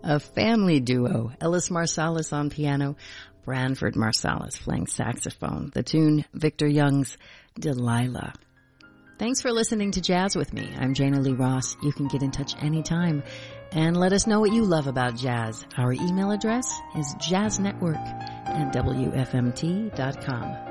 a family duo. Ellis Marsalis on piano, Branford Marsalis playing saxophone. The tune, Victor Young's Delilah. Thanks for listening to Jazz with me. I'm Jana Lee Ross. You can get in touch anytime and let us know what you love about jazz. Our email address is jazznetwork@wfmt.com.